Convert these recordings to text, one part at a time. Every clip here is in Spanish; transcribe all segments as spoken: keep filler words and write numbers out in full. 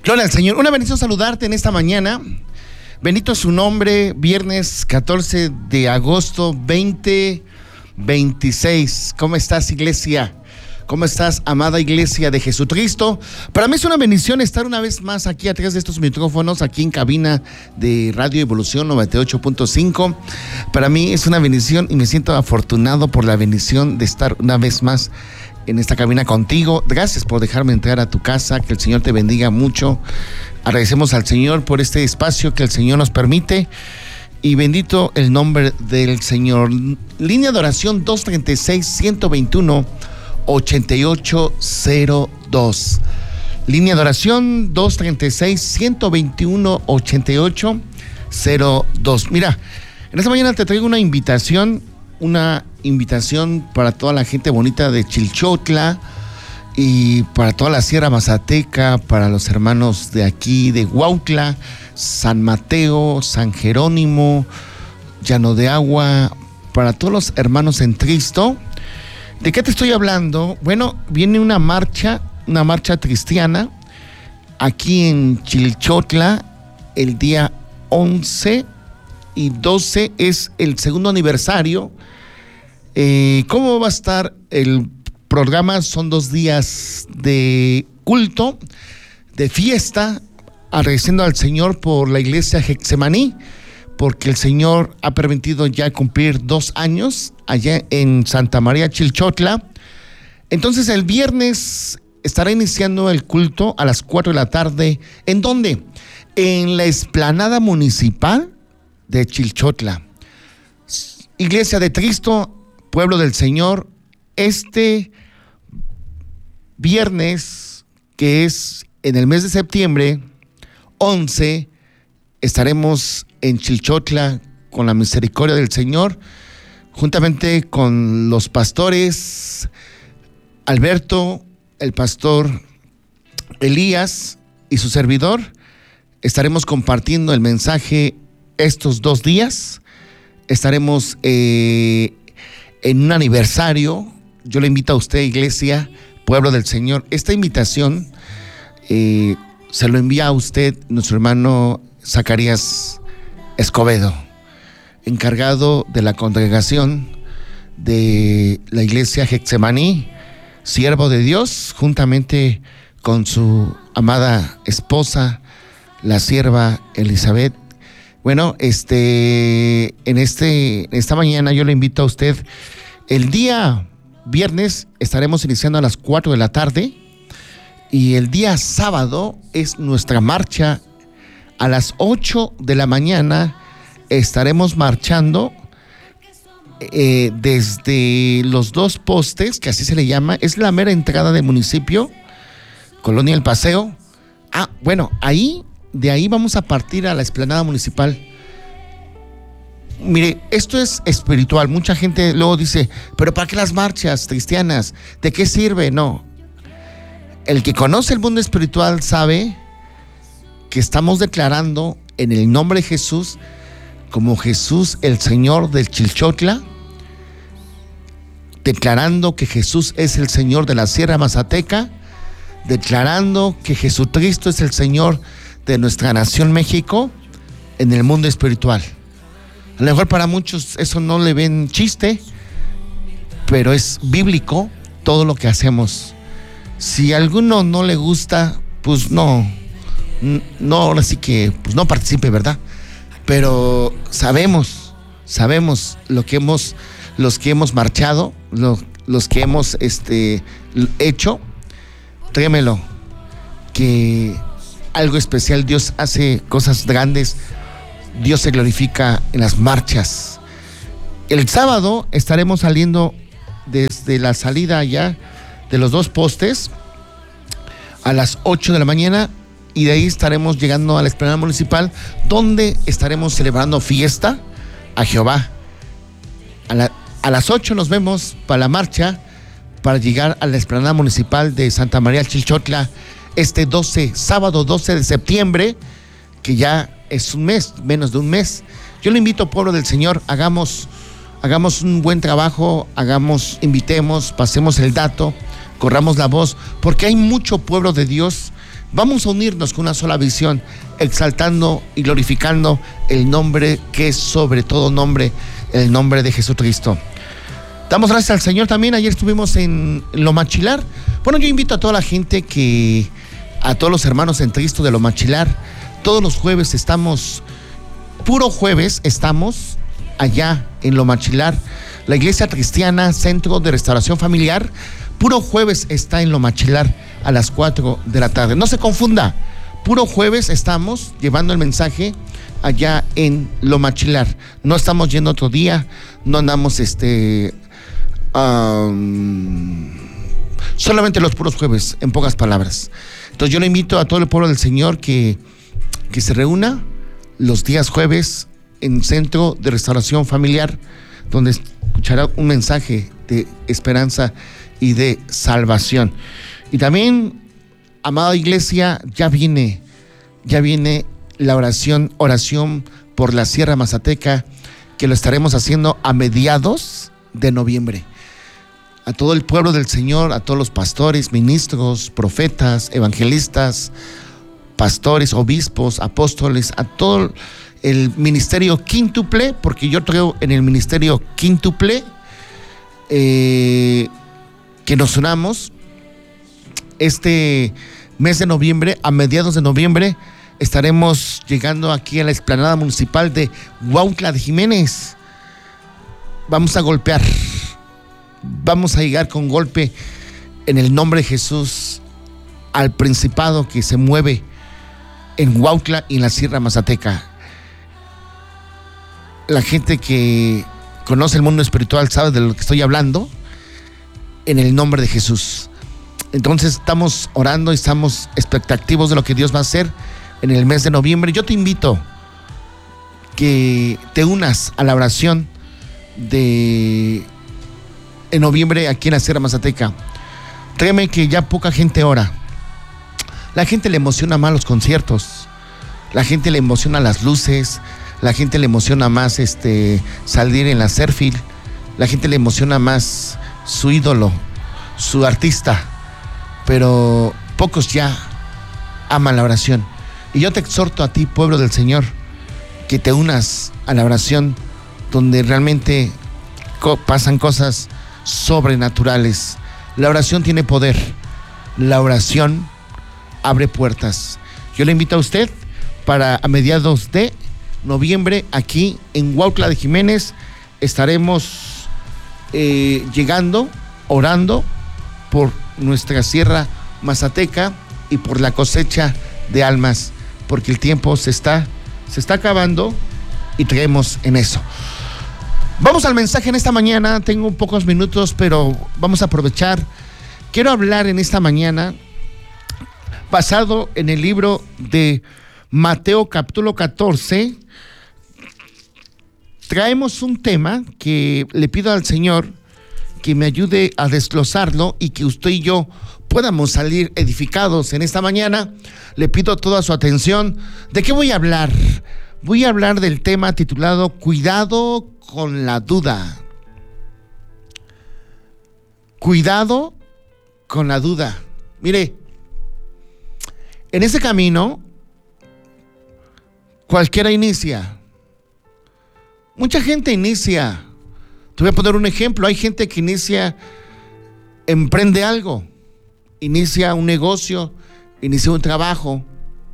Gloria al Señor. Una bendición saludarte en esta mañana. Bendito es su nombre. Viernes catorce de agosto veinte veintiséis. ¿Cómo estás, iglesia? ¿Cómo estás, amada iglesia de Jesucristo? Para mí es una bendición estar una vez más aquí a través de estos micrófonos, aquí en cabina de Radio Evolución noventa y ocho punto cinco. Para mí es una bendición y me siento afortunado por la bendición de estar una vez más en esta cabina contigo. Gracias por dejarme entrar a tu casa, que el Señor te bendiga mucho. Agradecemos al Señor por este espacio que el Señor nos permite y bendito el nombre del Señor. Línea de oración dos treinta y seis, ciento veintiuno, ochenta y ocho cero dos. Línea de oración dos treinta y seis, ciento veintiuno, ochenta y ocho cero dos. Mira, en esta mañana te traigo una invitación, una invitación para toda la gente bonita de Chilchotla y para toda la Sierra Mazateca, para los hermanos de aquí, de Huautla, San Mateo, San Jerónimo, Llano de Agua, para todos los hermanos en Cristo. ¿De qué te estoy hablando? Bueno, viene una marcha, una marcha cristiana aquí en Chilchotla el día once y doce, es el segundo aniversario. Eh, ¿Cómo va a estar el programa? Son dos días de culto, de fiesta, agradeciendo al Señor por la iglesia Getsemaní, porque el Señor ha permitido ya cumplir dos años allá en Santa María Chilchotla. Entonces el viernes estará iniciando el culto a las cuatro de la tarde. ¿En dónde? En la explanada municipal de Chilchotla. Iglesia de Cristo, Pueblo del Señor, este viernes, que es en el mes de septiembre, once, estaremos en Chilchotla con la misericordia del Señor, juntamente con los pastores Alberto, el pastor Elías y su servidor. Estaremos compartiendo el mensaje estos dos días. Estaremos eh, en un aniversario. Yo le invito a usted, iglesia, Pueblo del Señor. Esta invitación eh, se lo envía a usted nuestro hermano Zacarías Escobedo, encargado de la congregación de la iglesia Getsemaní, siervo de Dios, juntamente con su amada esposa, la sierva Elizabeth. Bueno, este, en este, esta mañana yo le invito a usted. El día viernes estaremos iniciando a las cuatro de la tarde y el día sábado es nuestra marcha. A las ocho de la mañana estaremos marchando eh, desde los dos postes, que así se le llama, es la mera entrada del municipio, Colonia El Paseo. Ah, bueno, ahí, de ahí vamos a partir a la explanada municipal. Mire, esto es espiritual. Mucha gente luego dice, ¿pero para qué las marchas cristianas? ¿De qué sirve? No. El que conoce el mundo espiritual sabe que estamos declarando en el nombre de Jesús, como Jesús el Señor del Chilchotla, declarando que Jesús es el Señor de la Sierra Mazateca, declarando que Jesucristo es el Señor de nuestra nación México en el mundo espiritual. A lo mejor para muchos eso no le ven chiste, pero es bíblico todo lo que hacemos. Si a alguno no le gusta, pues no, no, ahora sí que pues no participe, ¿verdad? Pero sabemos, sabemos lo que hemos, los que hemos marchado, lo, los que hemos este, hecho, trémelo, que algo especial, Dios hace cosas grandes, Dios se glorifica en las marchas. El sábado estaremos saliendo desde la salida allá de los dos postes a las ocho de la mañana y de ahí estaremos llegando a la explanada municipal, donde estaremos celebrando fiesta a Jehová. A, la, a las ocho nos vemos para la marcha, para llegar a la explanada municipal de Santa María Chilchotla este doce, sábado doce de septiembre, que ya es un mes, menos de un mes. Yo le invito, pueblo del Señor, hagamos, hagamos un buen trabajo, hagamos, invitemos, pasemos el dato, corramos la voz, porque hay mucho pueblo de Dios Vamos a unirnos con una sola visión, exaltando y glorificando el nombre que es sobre todo nombre, el nombre de Jesucristo. Damos gracias al Señor también. Ayer estuvimos en Lomachilar. Bueno, yo invito a toda la gente que, a todos los hermanos en Cristo de Lomachilar, todos los jueves estamos, puro jueves estamos allá en Lomachilar, la Iglesia Cristiana Centro de Restauración Familiar. Puro jueves está en Lomachilar a las cuatro de la tarde. No se confunda, puro jueves estamos llevando el mensaje allá en Lomachilar. No estamos yendo otro día, no andamos este um, solamente los puros jueves, en pocas palabras. Entonces yo le invito a todo el pueblo del Señor que, que se reúna los días jueves en Centro de Restauración Familiar, donde escuchará un mensaje de esperanza y de salvación. Y también, amada iglesia, ya viene, ya viene la oración, oración por la Sierra Mazateca, que lo estaremos haciendo a mediados de noviembre. A todo el pueblo del Señor, a todos los pastores, ministros, profetas, evangelistas, pastores, obispos, apóstoles, a todo el ministerio quíntuple, porque yo creo en el ministerio quíntuple, eh, que nos unamos este mes de noviembre. A mediados de noviembre estaremos llegando aquí a la explanada municipal de Huautla de Jiménez. Vamos a golpear, vamos a llegar con golpe en el nombre de Jesús al principado que se mueve en Huautla y en la Sierra Mazateca. La gente que conoce el mundo espiritual sabe de lo que estoy hablando, en el nombre de Jesús. Entonces estamos orando y estamos expectativos de lo que Dios va a hacer en el mes de noviembre. Yo te invito que te unas a la oración de en noviembre aquí en la Sierra Mazateca. Créeme que ya poca gente ora. La gente le emociona más los conciertos, la gente le emociona las luces, la gente le emociona más este salir en la Serfil, la gente le emociona más su ídolo, su artista, pero pocos ya aman la oración. Y yo te exhorto a ti, pueblo del Señor, que te unas a la oración donde realmente co- pasan cosas sobrenaturales. La oración tiene poder, la oración abre puertas. Yo le invito a usted para a mediados de noviembre aquí en Huautla de Jiménez. Estaremos Eh, llegando, orando por nuestra Sierra Mazateca y por la cosecha de almas, porque el tiempo se está, se está acabando y creemos en eso. Vamos al mensaje en esta mañana. Tengo pocos minutos, pero vamos a aprovechar. Quiero hablar en esta mañana basado en el libro de Mateo capítulo catorce. Traemos un tema que le pido al Señor que me ayude a desglosarlo y que usted y yo podamos salir edificados en esta mañana. Le pido toda su atención. ¿De qué voy a hablar? Voy a hablar del tema titulado Cuidado con la duda. Cuidado con la duda. Mire, en ese camino cualquiera inicia. Mucha gente inicia. Te voy a poner un ejemplo. Hay gente que inicia, emprende algo, inicia un negocio, inicia un trabajo.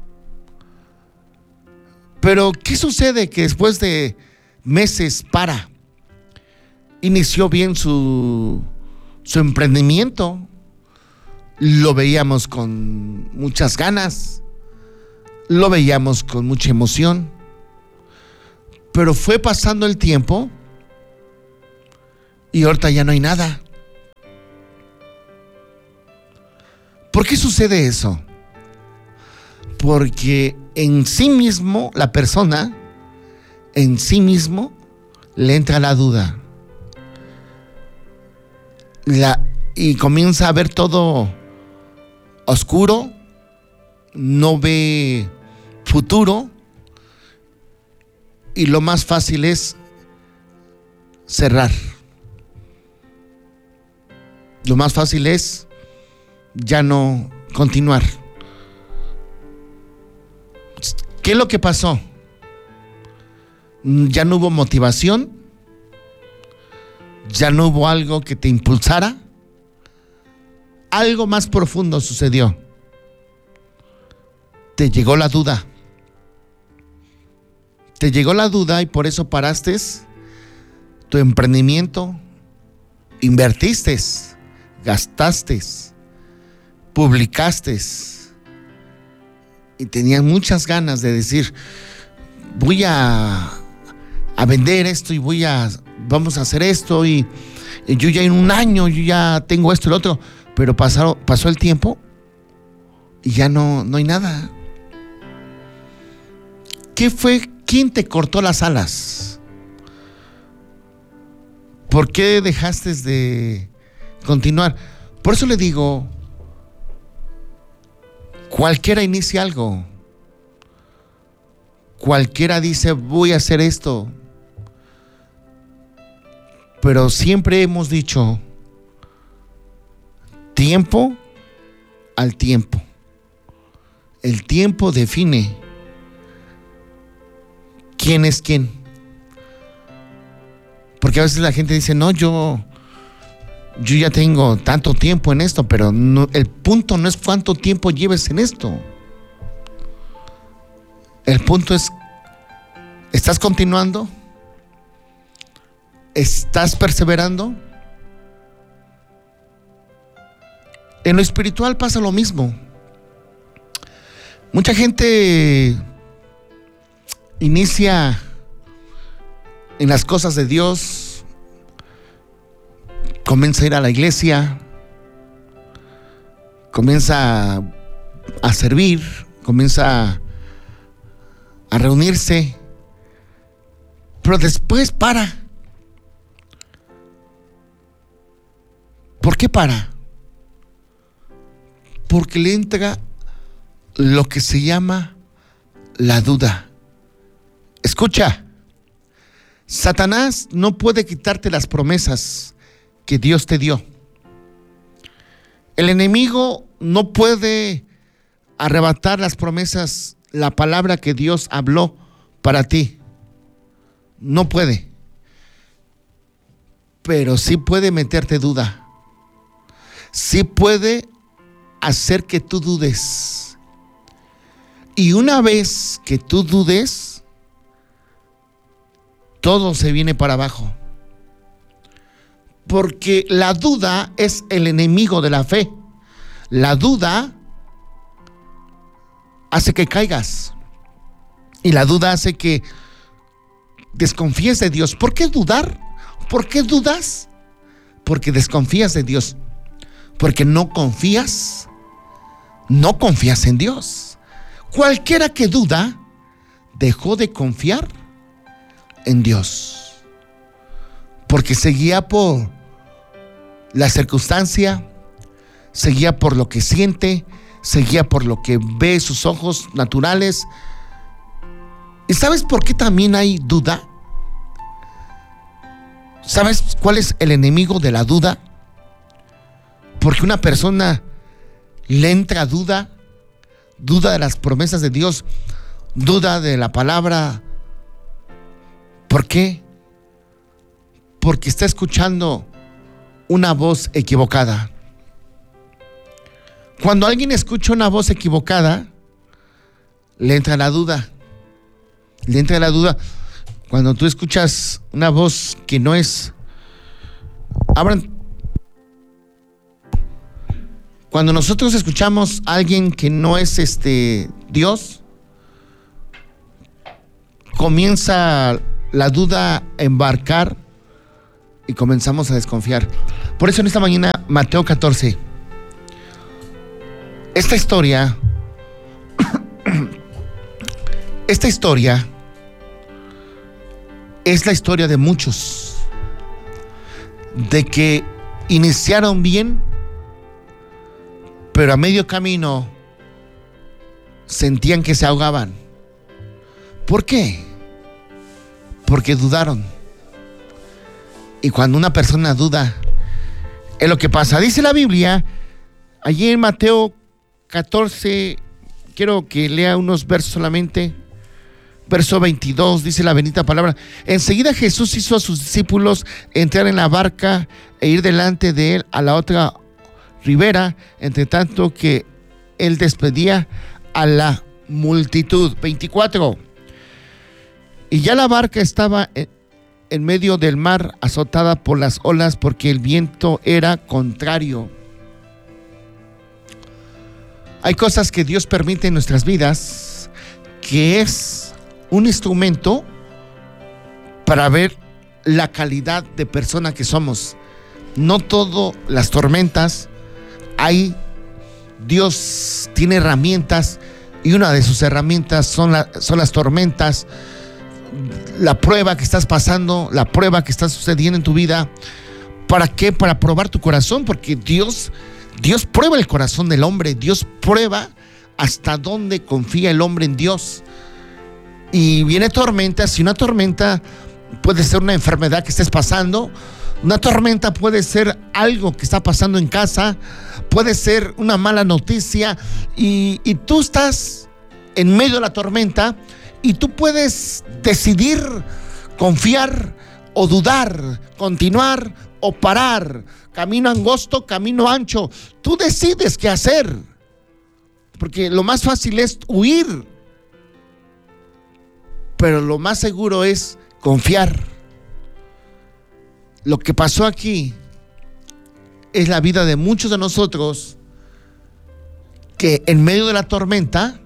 Pero ¿qué sucede? Que después de meses para. Inició bien su, su emprendimiento. Lo veíamos con muchas ganas. Lo veíamos con mucha emoción. Pero fue pasando el tiempo y ahorita ya no hay nada. ¿Por qué sucede eso? Porque en sí mismo la persona, en sí mismo, le entra la duda. La, y comienza a ver todo oscuro, no ve futuro. Y lo más fácil es cerrar. Lo más fácil es ya no continuar. ¿Qué es lo que pasó? Ya no hubo motivación, ya no hubo algo que te impulsara. Algo más profundo sucedió. Te llegó la duda. Te llegó la duda y por eso paraste tu emprendimiento, invertiste, gastaste, publicaste y tenías muchas ganas de decir, voy a, a vender esto y voy a, vamos a hacer esto y, y yo ya en un año yo ya tengo esto y lo otro, pero pasó, pasó el tiempo y ya no, no hay nada. ¿Qué fue? ¿Quién te cortó las alas? ¿Por qué dejaste de continuar? Por eso le digo, cualquiera inicia algo. Cualquiera dice, voy a hacer esto. Pero siempre hemos dicho, tiempo al tiempo. El tiempo define quién es quién. Porque a veces la gente dice, no, yo, yo ya tengo tanto tiempo en esto, pero no, el punto no es cuánto tiempo lleves en esto. El punto es, ¿estás continuando? ¿Estás perseverando? En lo espiritual pasa lo mismo. Mucha gente inicia en las cosas de Dios, comienza a ir a la iglesia, comienza a servir, comienza a reunirse, pero después para. ¿Por qué para? Porque le entra lo que se llama la duda. Escucha, Satanás no puede quitarte las promesas que Dios te dio. El enemigo no puede arrebatar las promesas, la palabra que Dios habló para ti. No puede. Pero sí puede meterte duda. Sí puede hacer que tú dudes. Y una vez que tú dudes, todo se viene para abajo. Porque la duda es el enemigo de la fe. La duda hace que caigas. Y la duda hace que desconfíes de Dios. ¿Por qué dudar? ¿Por qué dudas? Porque desconfías de Dios. Porque no confías, no confías en Dios. Cualquiera que duda, dejó de confiar en Dios. Porque se guía por la circunstancia, se guía por lo que siente, se guía por lo que ve sus ojos naturales. ¿Y sabes por qué también hay duda? ¿Sabes cuál es el enemigo de la duda? Porque una persona le entra duda, duda de las promesas de Dios, duda de la palabra. ¿Por qué? Porque está escuchando una voz equivocada. Cuando alguien escucha una voz equivocada, le entra la duda. Le entra la duda. Cuando tú escuchas una voz que no es... Abran. Cuando nosotros escuchamos a alguien que no es este Dios, comienza la duda a embarcar y comenzamos a desconfiar. Por eso en esta mañana, Mateo catorce, esta historia, esta historia es la historia de muchos, de que iniciaron bien, pero a medio camino sentían que se ahogaban. ¿Por qué? Porque dudaron. Y cuando una persona duda, es lo que pasa. Dice la Biblia, allí en Mateo catorce, quiero que lea unos versos solamente. Verso veintidós, dice la bendita palabra: enseguida Jesús hizo a sus discípulos entrar en la barca e ir delante de él a la otra ribera, entre tanto que él despedía a la multitud. veinticuatro. Y ya la barca estaba en, en medio del mar, azotada por las olas, porque el viento era contrario. Hay cosas que Dios permite en nuestras vidas, que es un instrumento para ver la calidad de persona que somos. No todas las tormentas, hay, Dios tiene herramientas, y una de sus herramientas son, la, son las tormentas, la prueba que estás pasando, la prueba que está sucediendo en tu vida. ¿Para qué? Para probar tu corazón, porque Dios, Dios prueba el corazón del hombre, Dios prueba hasta dónde confía el hombre en Dios. Y viene tormentas, y una tormenta puede ser una enfermedad que estés pasando, una tormenta puede ser algo que está pasando en casa, puede ser una mala noticia, y, y tú estás en medio de la tormenta, y tú puedes decidir confiar o dudar, continuar o parar, camino angosto, camino ancho. Tú decides qué hacer, porque lo más fácil es huir, pero lo más seguro es confiar. Lo que pasó aquí es la vida de muchos de nosotros, que en medio de la tormenta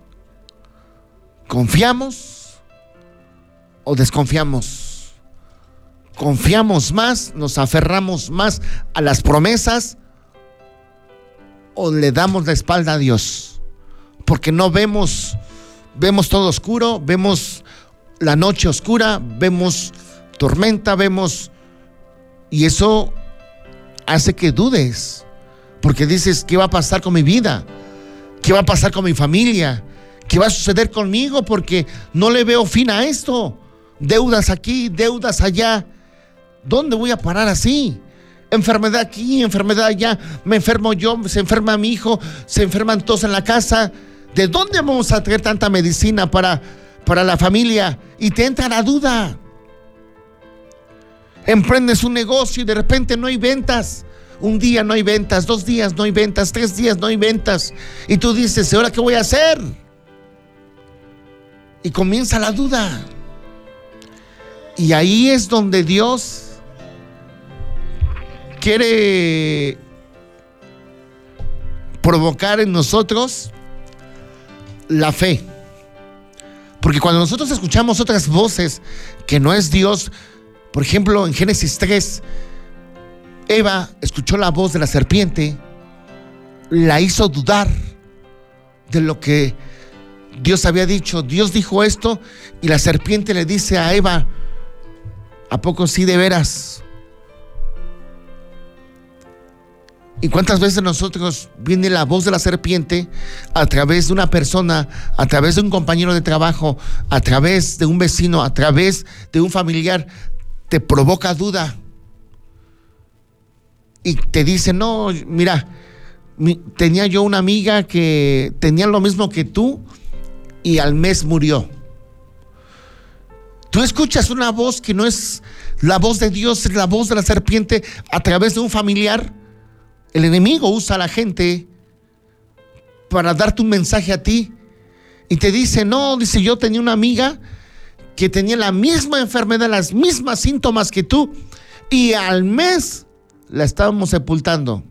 confiamos o desconfiamos. Confiamos más, nos aferramos más a las promesas, o le damos la espalda a Dios, porque no vemos, vemos todo oscuro, vemos la noche oscura, vemos tormenta, vemos, y eso hace que dudes, porque dices: ¿qué va a pasar con mi vida? ¿Qué va a pasar con mi familia? ¿Qué va a suceder conmigo? Porque no le veo fin a esto. Deudas aquí, deudas allá. ¿Dónde voy a parar así? Enfermedad aquí, enfermedad allá. Me enfermo yo, se enferma mi hijo, se enferman todos en la casa. ¿De dónde vamos a traer tanta medicina para, para la familia? Y te entra la duda. Emprendes un negocio y de repente no hay ventas. Un día no hay ventas, dos días no hay ventas, tres días no hay ventas. Y tú dices: ¿ahora qué voy a hacer? Y comienza la duda. Y ahí es donde Dios quiere provocar en nosotros la fe. Porque cuando nosotros escuchamos otras voces que no es Dios, por ejemplo, en Génesis tres, Eva escuchó la voz de la serpiente, la hizo dudar de lo que Dios había dicho. Dios dijo esto, y la serpiente le dice a Eva: ¿a poco sí de veras? ¿Y cuántas veces nosotros viene la voz de la serpiente a través de una persona, a través de un compañero de trabajo, a través de un vecino, a través de un familiar? Te provoca duda y te dice: no, mira, mi, tenía yo una amiga que tenía lo mismo que tú y al mes murió. Tú escuchas una voz que no es la voz de Dios, es la voz de la serpiente a través de un familiar. El enemigo usa a la gente para darte un mensaje a ti y te dice: no, dice, yo tenía una amiga que tenía la misma enfermedad, las mismas síntomas que tú, y al mes la estábamos sepultando.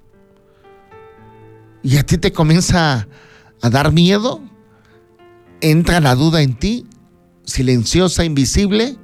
Y a ti te comienza a dar miedo, entra la duda en ti, silenciosa, invisible,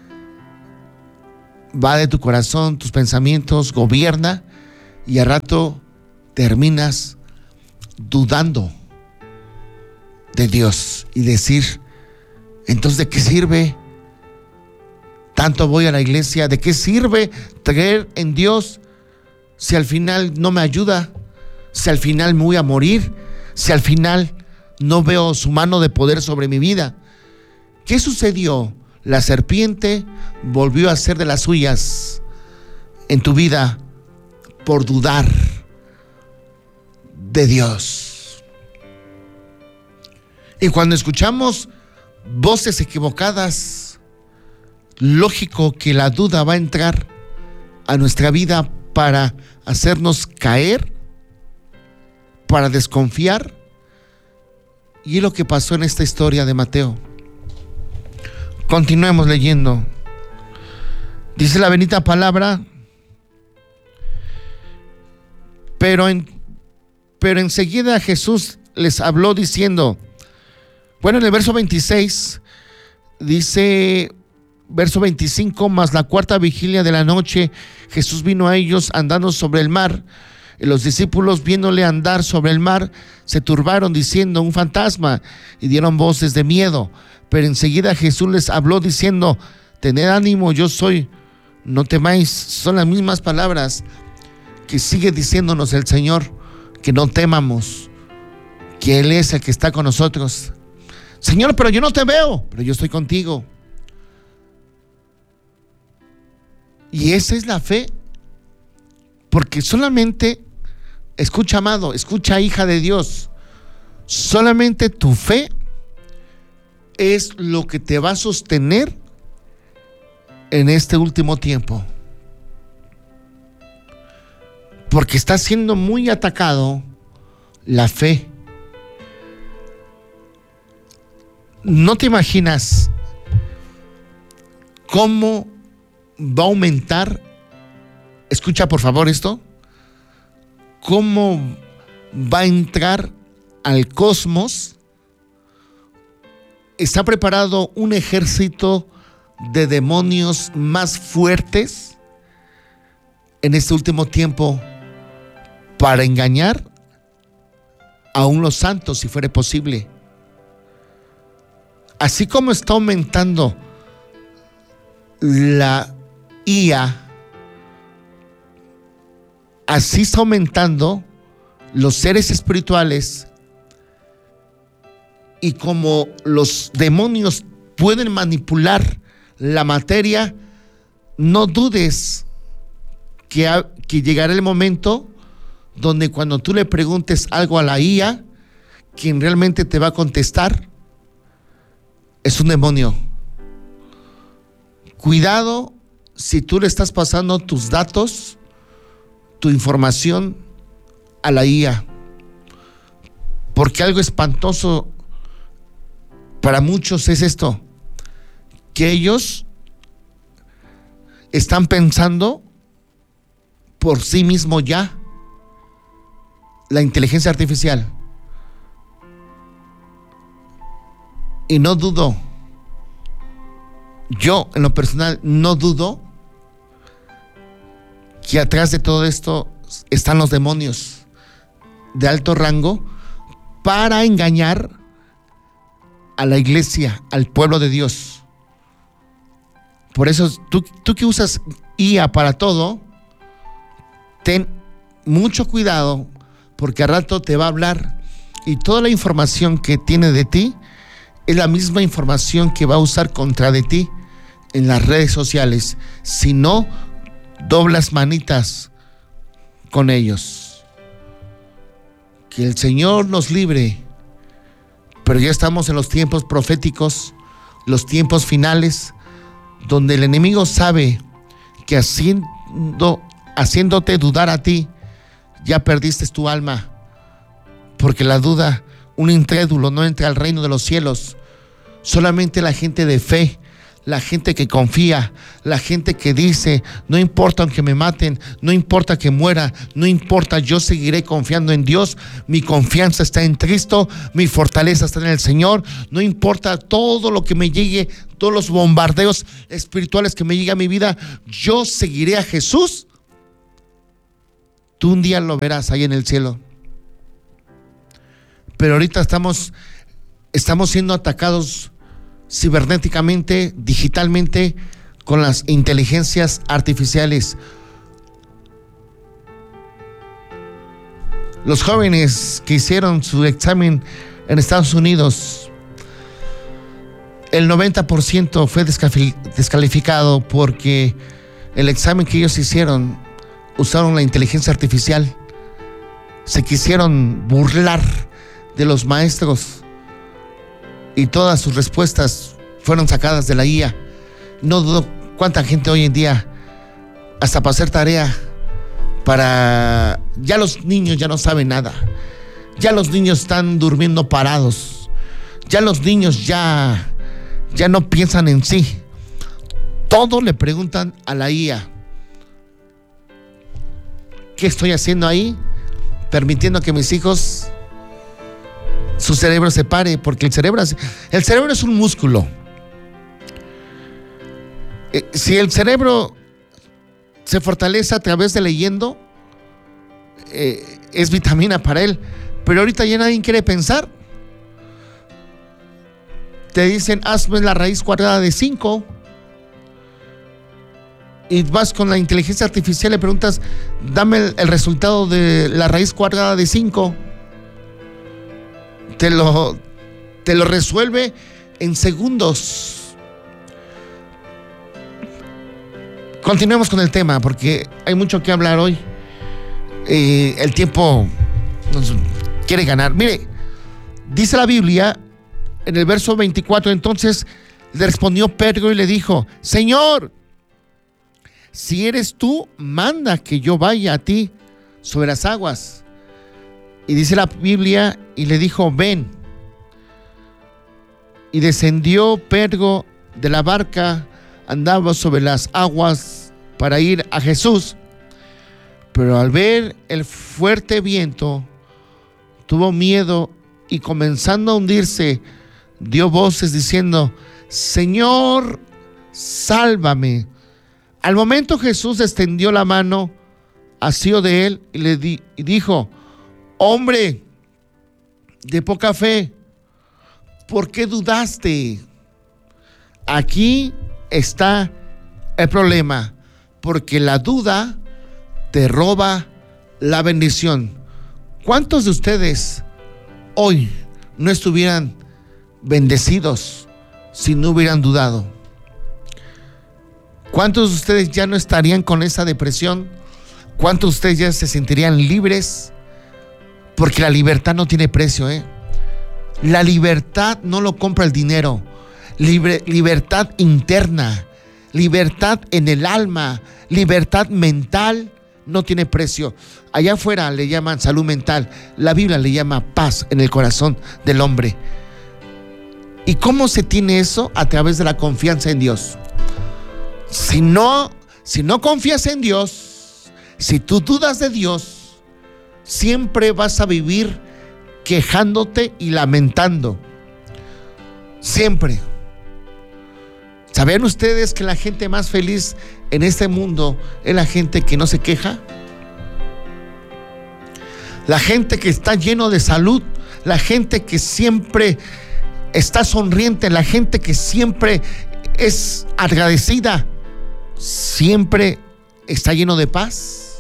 va de tu corazón, tus pensamientos, gobierna, y al rato terminas dudando de Dios y decir: entonces, ¿de qué sirve? Tanto voy a la iglesia, ¿de qué sirve creer en Dios si al final no me ayuda? Si al final me voy a morir, si al final no veo su mano de poder sobre mi vida. ¿Qué sucedió? La serpiente volvió a hacer de las suyas en tu vida por dudar de Dios. Y cuando escuchamos voces equivocadas, lógico que la duda va a entrar a nuestra vida para hacernos caer, para desconfiar. Y es lo que pasó en esta historia de Mateo. Continuemos leyendo. Dice la bendita palabra: pero, en, pero enseguida Jesús les habló diciendo, bueno, en el verso veintiséis dice, verso veinticinco, mas la cuarta vigilia de la noche Jesús vino a ellos andando sobre el mar. Y los discípulos, viéndole andar sobre el mar, se turbaron diciendo, un fantasma, y dieron voces de miedo. Pero enseguida Jesús les habló diciendo, tened ánimo, yo soy, no temáis. Son las mismas palabras que sigue diciéndonos el Señor, que no temamos, que Él es el que está con nosotros. Señor, pero yo no te veo, pero yo estoy contigo. Y esa es la fe, porque solamente, escucha amado, escucha hija de Dios, solamente tu fe es lo que te va a sostener en este último tiempo. Porque está siendo muy atacado la fe. No te imaginas cómo va a aumentar, escucha por favor esto, cómo va a entrar al cosmos. Está preparado un ejército de demonios más fuertes en este último tiempo para engañar aún los santos, si fuera posible. Así como está aumentando la I A, así está aumentando los seres espirituales. Y como los demonios pueden manipular la materia, no dudes que, ha, que llegará el momento donde cuando tú le preguntes algo a la I A, quien realmente te va a contestar es un demonio. Cuidado si tú le estás pasando tus datos, tu información a la I A, porque algo espantoso para muchos es esto, que ellos están pensando por sí mismos ya. La inteligencia artificial. Y no dudo, yo en lo personal no dudo que atrás de todo esto están los demonios de alto rango para engañar a la iglesia, al pueblo de Dios. Por eso tú, tú que usas I A para todo, ten mucho cuidado, porque al rato te va a hablar y toda la información que tiene de ti es la misma información que va a usar contra de ti en las redes sociales, si no doblas manitas con ellos. Que el Señor nos libre, pero ya estamos en los tiempos proféticos, los tiempos finales, donde el enemigo sabe que haciendo, haciéndote dudar a ti, ya perdiste tu alma, porque la duda, un incrédulo no entra al reino de los cielos. Solamente la gente de fe, la gente que confía, la gente que dice, no importa aunque me maten, no importa que muera, no importa, yo seguiré confiando en Dios, mi confianza está en Cristo, mi fortaleza está en el Señor, no importa todo lo que me llegue, todos los bombardeos espirituales que me lleguen a mi vida, yo seguiré a Jesús. Tú un día lo verás ahí en el cielo. Pero ahorita estamos, estamos siendo atacados cibernéticamente, digitalmente, con las inteligencias artificiales. Los jóvenes que hicieron su examen en Estados Unidos, el noventa por ciento fue descalificado porque el examen que ellos hicieron usaron la inteligencia artificial. Se quisieron burlar de los maestros y todas sus respuestas fueron sacadas de la I A. No dudo cuánta gente hoy en día, hasta para hacer tarea, para... ya los niños ya no saben nada. Ya los niños están durmiendo parados. Ya los niños ya, ya no piensan en sí. Todo le preguntan a la I A. ¿Qué estoy haciendo ahí? Permitiendo que mis hijos, su cerebro se pare, porque el cerebro, el cerebro es un músculo. Eh, si el cerebro se fortalece a través de leyendo, eh, es vitamina para él. Pero ahorita ya nadie quiere pensar. Te dicen, hazme la raíz cuadrada de cinco. Y vas con la inteligencia artificial y le preguntas, dame el, el resultado de la raíz cuadrada de cinco. Te lo, te lo resuelve en segundos. Continuemos con el tema, porque hay mucho que hablar hoy. Eh, el tiempo nos quiere ganar. Mire, dice la Biblia en el verso veinticuatro, entonces le respondió Pedro y le dijo, Señor, si eres tú, manda que yo vaya a ti sobre las aguas. Y dice la Biblia, y le dijo, ven. Y descendió Pedro de la barca, andaba sobre las aguas para ir a Jesús. Pero al ver el fuerte viento, tuvo miedo y comenzando a hundirse, dio voces diciendo, Señor, sálvame. Al momento Jesús extendió la mano, asió de él y le di, y dijo, hombre de poca fe, ¿por qué dudaste? Aquí está el problema, porque la duda te roba la bendición. ¿Cuántos de ustedes hoy no estuvieran bendecidos si no hubieran dudado? ¿Cuántos de ustedes ya no estarían con esa depresión? ¿Cuántos de ustedes ya se sentirían libres? Porque la libertad no tiene precio, ¿eh? La libertad no lo compra el dinero. Libre, libertad interna, libertad en el alma, libertad mental no tiene precio. Allá afuera le llaman salud mental. La Biblia le llama paz en el corazón del hombre. ¿Y cómo se tiene eso? A través de la confianza en Dios. Si no, si no confías en Dios, si tú dudas de Dios, siempre vas a vivir quejándote y lamentando. Siempre. ¿Saben ustedes que la gente más feliz en este mundo es la gente que no se queja? La gente que está lleno de salud, la gente que siempre está sonriente, la gente que siempre es agradecida, siempre está lleno de paz.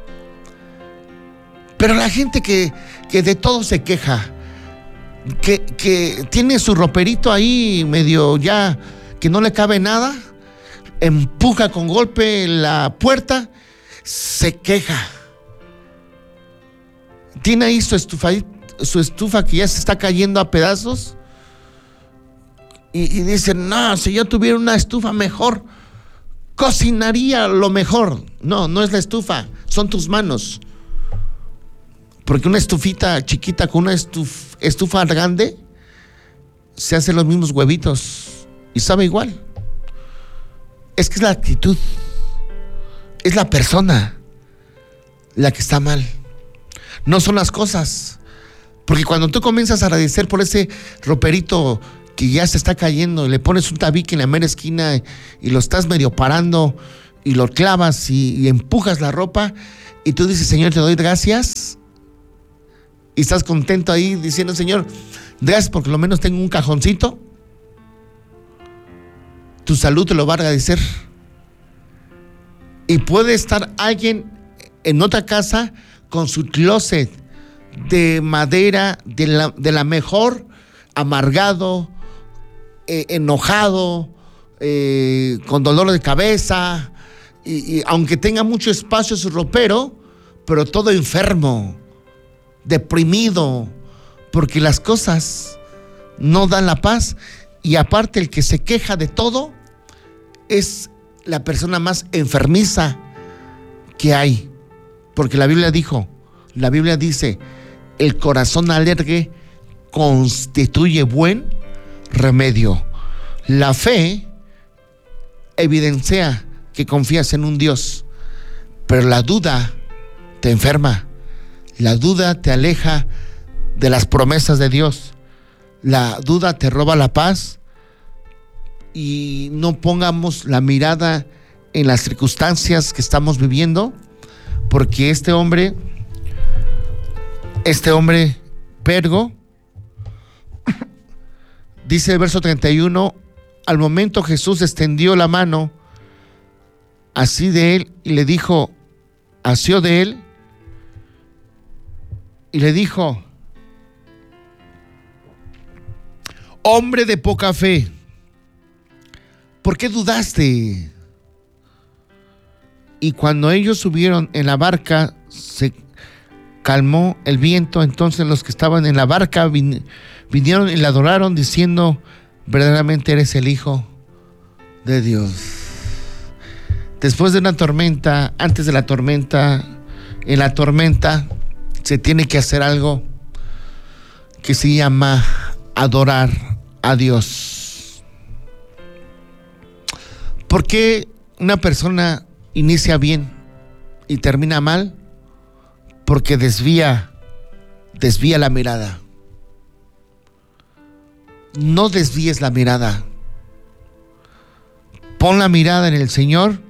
Pero la gente que, que de todo se queja, que, que tiene su roperito ahí medio ya que no le cabe nada, empuja con golpe la puerta, se queja. Tiene ahí su estufa, su estufa que ya se está cayendo a pedazos y, y dice, no, si yo tuviera una estufa mejor, cocinaría lo mejor. No, no es la estufa, son tus manos. Porque una estufita chiquita con una estuf, estufa grande se hacen los mismos huevitos y sabe igual. Es que es la actitud, es la persona la que está mal, no son las cosas. Porque cuando tú comienzas a agradecer por ese roperito que ya se está cayendo y le pones un tabique en la mera esquina y, y lo estás medio parando y lo clavas y, y empujas la ropa y tú dices, Señor, te doy gracias, y estás contento ahí diciendo, Señor, gracias porque lo menos tengo un cajoncito, tu salud te lo va a agradecer. Y puede estar alguien en otra casa con su closet de madera de la, de la mejor, amargado, eh, enojado, eh, con dolor de cabeza, y, y aunque tenga mucho espacio su ropero, pero todo enfermo, deprimido, porque las cosas no dan la paz, y aparte el que se queja de todo es la persona más enfermiza que hay, porque la Biblia dijo, la Biblia dice, el corazón alegre constituye buen remedio. La fe evidencia que confías en un Dios, pero la duda te enferma, la duda te aleja de las promesas de Dios, la duda te roba la paz. Y no pongamos la mirada en las circunstancias que estamos viviendo, porque este hombre, este hombre Pergo, dice el verso treinta y uno, al momento Jesús extendió la mano así de él y le dijo, asió de él y le dijo, hombre de poca fe, ¿por qué dudaste? Y cuando ellos subieron en la barca, se calmó el viento. Entonces los que estaban en la barca vin- vinieron y le adoraron, diciendo, verdaderamente eres el Hijo de Dios. Después de una tormenta, antes de la tormenta, en la tormenta, se tiene que hacer algo que se llama adorar a Dios. ¿Por qué una persona inicia bien y termina mal? Porque desvía, desvía la mirada. No desvíes la mirada. Pon la mirada en el Señor,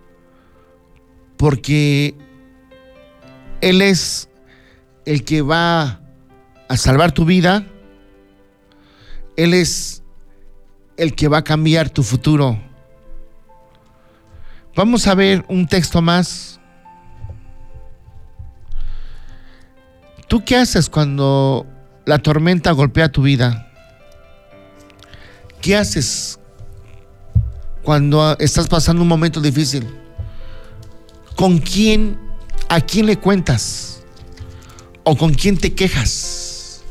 porque Él es el que va a salvar tu vida. Él es el que va a cambiar tu futuro. Vamos a ver un texto más. ¿Tú qué haces cuando la tormenta golpea tu vida? ¿Qué haces cuando estás pasando un momento difícil? ¿Con quién, a quién le cuentas? ¿O con quién te quejas?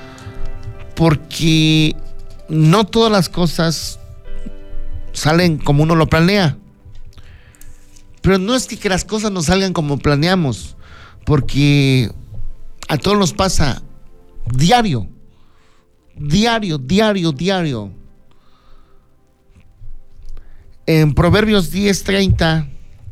Porque no todas las cosas salen como uno lo planea. Pero no es que, que las cosas no salgan como planeamos, porque a todos nos pasa diario, diario, diario, diario. En Proverbios diez treinta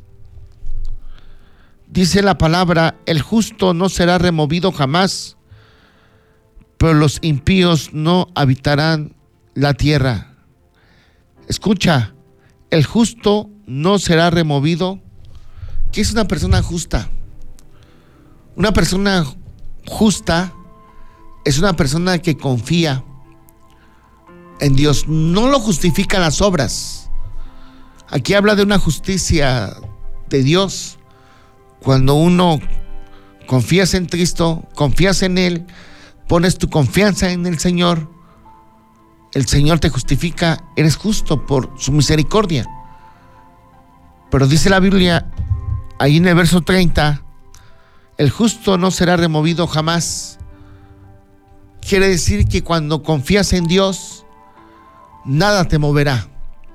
dice la palabra, el justo no será removido jamás, pero los impíos no habitarán la tierra. Escucha, el justo no será removido. ¿Qué es una persona justa? Una persona justa es una persona que confía en Dios. No lo justifica las obras. Aquí habla de una justicia de Dios. Cuando uno confías en Cristo, confías en Él, pones tu confianza en el Señor, el Señor te justifica, eres justo por su misericordia. Pero dice la Biblia, ahí en el verso treinta, el justo no será removido jamás. Quiere decir que cuando confías en Dios, nada te moverá.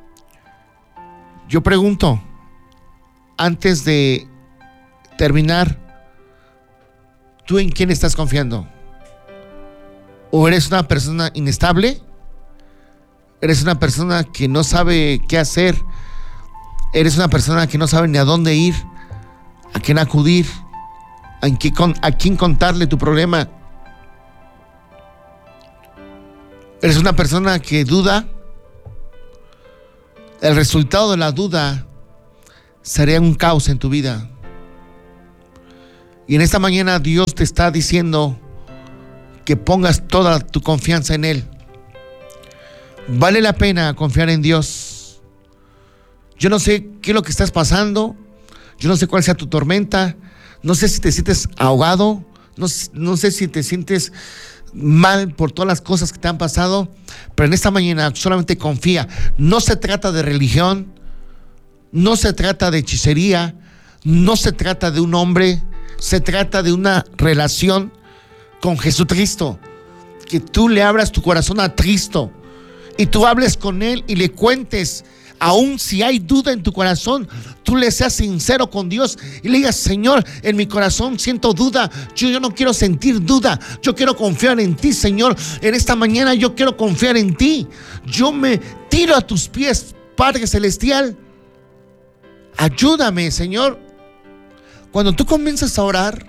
Yo pregunto, antes de terminar, ¿tú en quién estás confiando? ¿O eres una persona inestable? ¿Eres una persona que no sabe qué hacer? ¿Eres una persona que no sabe ni a dónde ir? ¿A quién acudir? ¿A quién, a quién contarle tu problema? ¿Eres una persona que duda? El resultado de la duda sería un caos en tu vida. Y en esta mañana Dios te está diciendo que pongas toda tu confianza en Él. Vale la pena confiar en Dios. Yo no sé qué es lo que estás pasando. Yo no sé cuál sea tu tormenta. No sé si te sientes ahogado. No, no sé si te sientes mal por todas las cosas que te han pasado. Pero en esta mañana solamente confía. No se trata de religión. No se trata de hechicería. No se trata de un hombre. Se trata de una relación con Jesucristo. que tú le abras tu corazón a Cristo y tú hables con Él y le cuentes, aun si hay duda en tu corazón, tú le seas sincero con Dios y le digas: Señor, en mi corazón siento duda, yo, yo no quiero sentir duda, yo quiero confiar en ti, Señor. En esta mañana yo quiero confiar en ti, yo me tiro a tus pies, Padre Celestial. Ayúdame, Señor. Cuando tú comienzas a orar,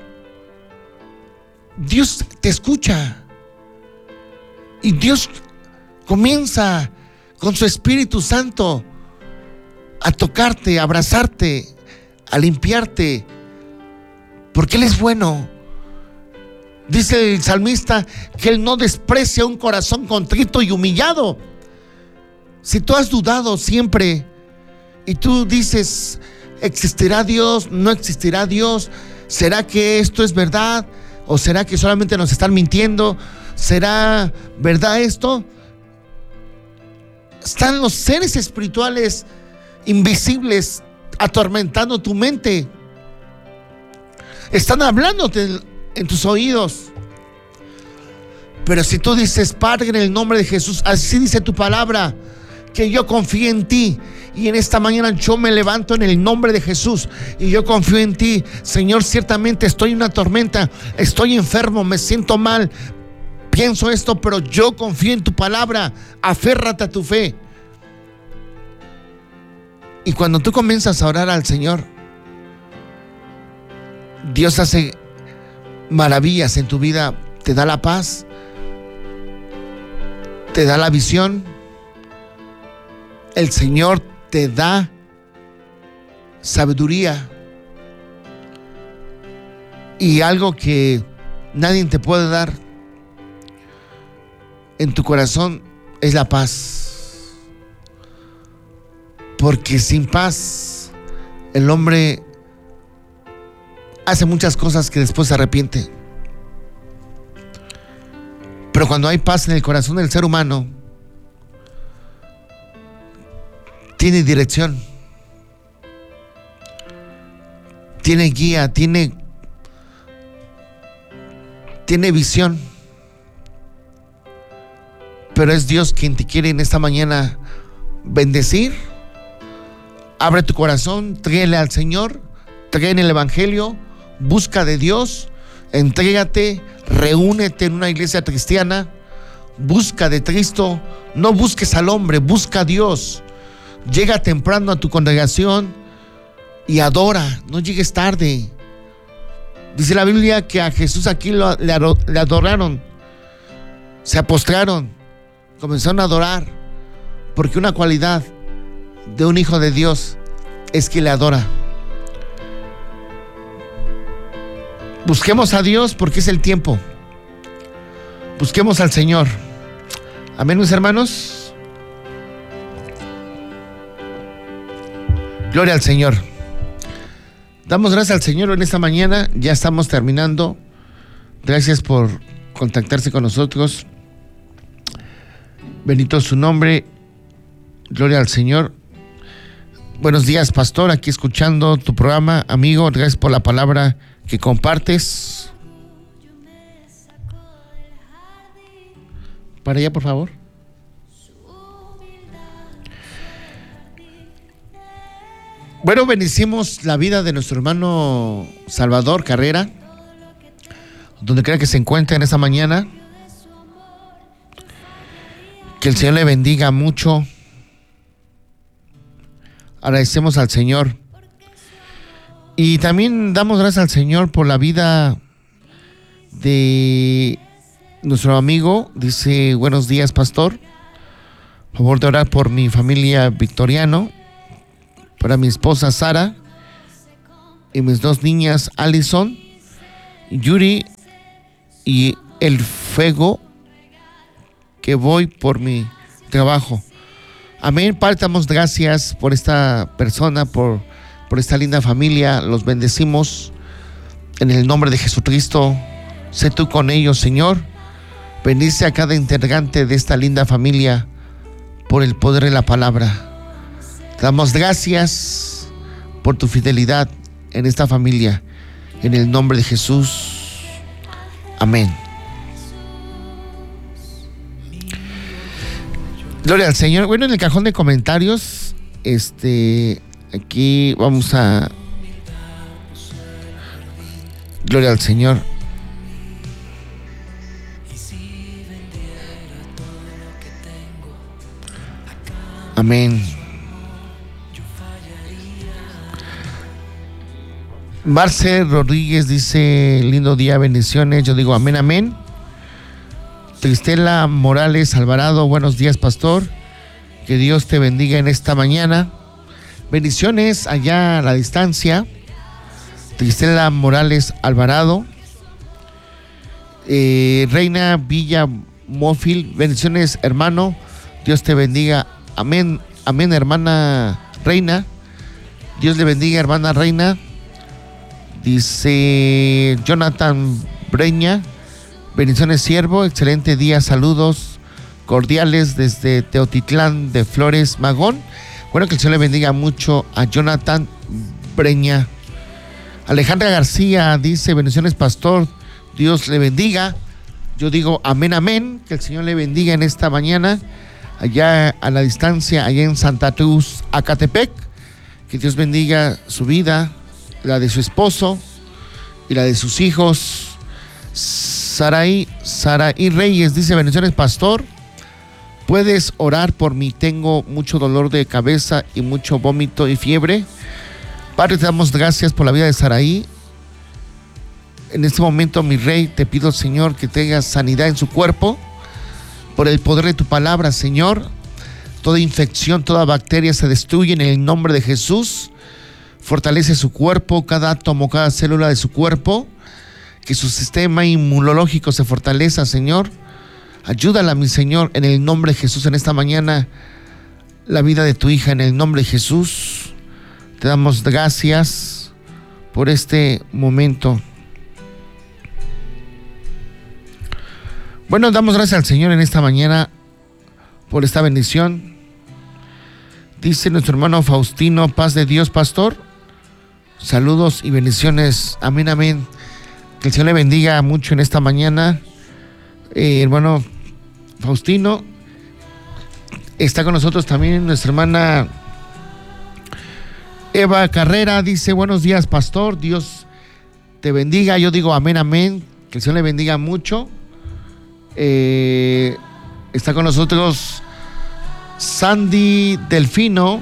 Dios te escucha y Dios comienza con su Espíritu Santo a tocarte, a abrazarte, a limpiarte, porque Él es bueno. Dice el salmista que Él no desprecia un corazón contrito y humillado. Si tú has dudado siempre y tú dices: ¿existirá Dios? ¿No existirá Dios? ¿Será que esto es verdad? ¿O será que solamente nos están mintiendo? ¿Será verdad esto? Están los seres espirituales invisibles atormentando tu mente. Están hablándote en tus oídos. Pero si tú dices: Padre, en el nombre de Jesús, así dice tu palabra, que yo confío en ti, y en esta mañana yo me levanto en el nombre de Jesús y yo confío en ti, Señor. Ciertamente estoy en una tormenta, estoy enfermo, me siento mal, pienso esto, pero yo confío en tu palabra. Aférrate a tu fe. Y cuando tú comienzas a orar al Señor, Dios hace maravillas en tu vida. Te da la paz, te da la visión. El Señor te da sabiduría, y algo que nadie te puede dar en tu corazón es la paz. Porque sin paz el hombre hace muchas cosas que después se arrepiente. Pero cuando hay paz en el corazón del ser humano, tiene dirección, tiene guía, tiene, tiene visión. Pero es Dios quien te quiere en esta mañana bendecir. Abre tu corazón, tráele al Señor, tráele el Evangelio, busca de Dios, entrégate, reúnete en una iglesia cristiana, busca de Cristo, no busques al hombre, busca a Dios. Llega temprano a tu congregación y adora, no llegues tarde. Dice la Biblia que a Jesús aquí lo, le, le adoraron, se apostraron, comenzaron a adorar, porque una cualidad de un hijo de Dios es que le adora. Busquemos a Dios porque es el tiempo. Busquemos al Señor. Amén, mis hermanos. Gloria al Señor. Damos gracias al Señor en esta mañana. Ya estamos terminando. Gracias por contactarse con nosotros. Bendito su nombre. Gloria al Señor. Buenos días, pastor. Aquí escuchando tu programa, amigo. Gracias por la palabra que compartes. Para allá, por favor. Bueno, bendecimos la vida de nuestro hermano Salvador Carrera, donde quiera que se encuentre en esta mañana. Que el Señor le bendiga mucho. Agradecemos al Señor. Y también damos gracias al Señor por la vida de nuestro amigo. Dice: buenos días, pastor. Por favor de orar por mi familia Victoriano, para mi esposa Sara y mis dos niñas Allison, Yuri y el fuego, que voy por mi trabajo. Amén. Padre, damos gracias por esta persona, por, por esta linda familia. Los bendecimos en el nombre de Jesucristo. Sé tú con ellos, Señor. Bendice a cada integrante de esta linda familia por el poder de la palabra. Te damos gracias por tu fidelidad en esta familia. En el nombre de Jesús. Amén. Gloria al Señor. Bueno, en el cajón de comentarios, este, aquí vamos a... Gloria al Señor. Amén. Marce Rodríguez dice, lindo día, bendiciones. Yo digo amén, amén. Tristela Morales Alvarado, buenos días, pastor. Que Dios te bendiga en esta mañana. Bendiciones allá a la distancia. Tristela Morales Alvarado. Eh, Reina Villa Mófil, bendiciones, hermano. Dios te bendiga. Amén, amén, hermana Reina. Dios le bendiga, hermana Reina. Dice Jonathan Breña, bendiciones, siervo, excelente día, saludos cordiales desde Teotitlán de Flores Magón. Bueno, que el Señor le bendiga mucho a Jonathan Breña. Alejandra García dice, bendiciones, pastor, Dios le bendiga. Yo digo amén, amén, que el Señor le bendiga en esta mañana, allá a la distancia, allá en Santa Cruz, Acatepec. Que Dios bendiga su vida, la de su esposo y la de sus hijos. Saraí, Saraí Reyes dice, bendiciones, pastor, puedes orar por mí, tengo mucho dolor de cabeza y mucho vómito y fiebre. Padre, te damos gracias por la vida de Saraí. En este momento, mi rey, te pido, Señor, que tengas sanidad en su cuerpo por el poder de tu palabra, Señor. Toda infección, toda bacteria se destruye en el nombre de Jesús. Fortalece su cuerpo, cada átomo, cada célula de su cuerpo, que su sistema inmunológico se fortalezca, Señor. Ayúdala, mi Señor, en el nombre de Jesús, en esta mañana, la vida de tu hija, en el nombre de Jesús. Te damos gracias por este momento. Bueno, damos gracias al Señor en esta mañana por esta bendición. Dice nuestro hermano Faustino, paz de Dios, pastor. Saludos y bendiciones. Amén, amén. Que el Señor le bendiga mucho en esta mañana. Eh, hermano Faustino. Está con nosotros también nuestra hermana Eva Carrera. Dice, buenos días, pastor. Dios te bendiga. Yo digo amén, amén. Que el Señor le bendiga mucho. Eh, está con nosotros Sandy Delfino.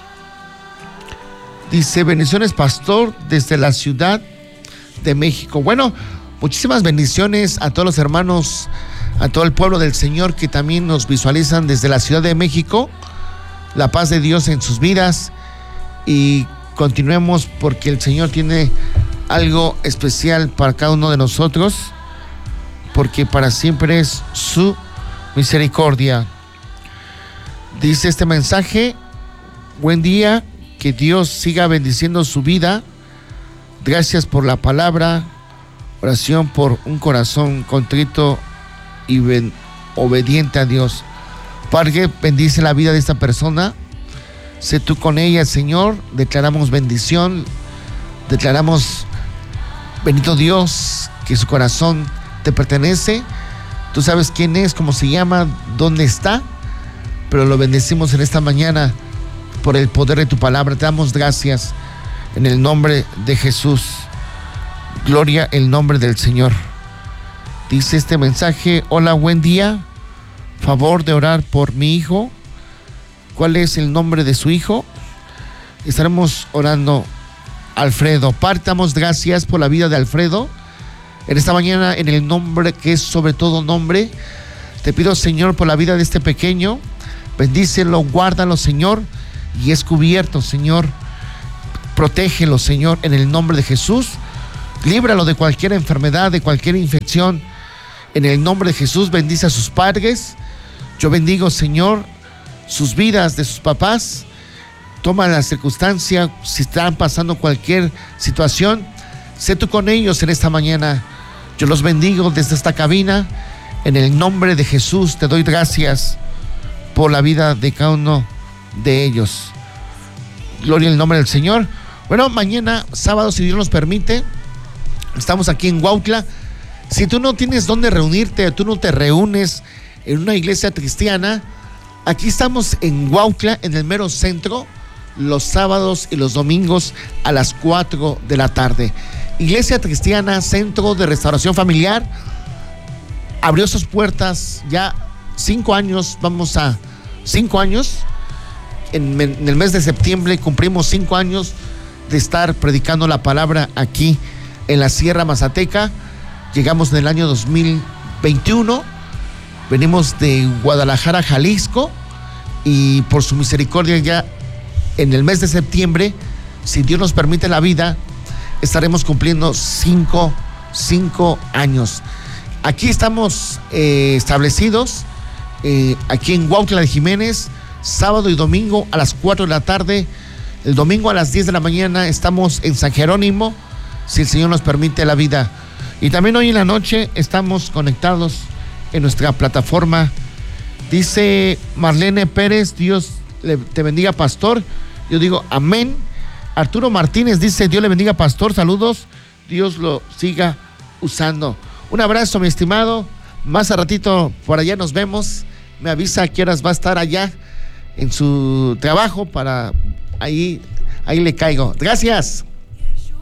Dice, bendiciones, pastor, desde la Ciudad de México. Bueno, muchísimas bendiciones a todos los hermanos, a todo el pueblo del Señor que también nos visualizan desde la Ciudad de México. La paz de Dios en sus vidas, y continuemos porque el Señor tiene algo especial para cada uno de nosotros, porque para siempre es su misericordia. Dice este mensaje, buen día, que Dios siga bendiciendo su vida. Gracias por la palabra, oración por un corazón contrito y ben, obediente a Dios. Padre, bendice la vida de esta persona. Sé tú con ella, Señor. Declaramos bendición, declaramos, bendito Dios, que su corazón te pertenece. Tú sabes quién es, cómo se llama, dónde está, pero lo bendecimos en esta mañana por el poder de tu palabra. Te damos gracias en el nombre de Jesús. Gloria el nombre del Señor. Dice este mensaje, hola, buen día, favor de orar por mi hijo. ¿Cuál es el nombre de su hijo? Estaremos orando, Alfredo. Partamos gracias por la vida de Alfredo en esta mañana, en el nombre que es sobre todo nombre. Te pido, Señor, por la vida de este pequeño, bendícelo, guárdalo, Señor, y es cubierto, Señor. Protégelo, Señor, en el nombre de Jesús. Líbralo de cualquier enfermedad, de cualquier infección. En el nombre de Jesús, bendice a sus padres. Yo bendigo, Señor, sus vidas de sus papás. Toma la circunstancia, si están pasando cualquier situación, sé tú con ellos en esta mañana. Yo los bendigo desde esta cabina. En el nombre de Jesús te doy gracias por la vida de cada uno de ellos. Gloria al nombre del Señor. Bueno, mañana, sábado, si Dios nos permite, estamos aquí en Huautla. Si tú no tienes dónde reunirte, tú no te reúnes en una iglesia cristiana, Aquí estamos en Huautla, en el mero centro, los sábados y los domingos a las cuatro de la tarde. Iglesia Cristiana, Centro de Restauración Familiar, abrió sus puertas ya cinco años, vamos a cinco años, en, en el mes de septiembre cumplimos cinco años de estar predicando la palabra aquí en la Sierra Mazateca. Llegamos en el año dos mil veintiuno, venimos de Guadalajara, Jalisco, y por su misericordia ya en el mes de septiembre, si Dios nos permite la vida, estaremos cumpliendo cinco, cinco años. Aquí estamos eh, establecidos, eh, aquí en Huautla de Jiménez, sábado y domingo a las cuatro de la tarde. El domingo a las diez de la mañana estamos en San Jerónimo, si el Señor nos permite la vida. Y también hoy en la noche estamos conectados en nuestra plataforma. Dice Marlene Pérez, Dios le, te bendiga, pastor. Yo digo amén. Arturo Martínez dice, Dios le bendiga, pastor, saludos, Dios lo siga usando. Un abrazo, mi estimado. Más a ratito por allá nos vemos. Me avisa a qué horas va a estar allá en su trabajo para ahí, ahí le caigo. Gracias.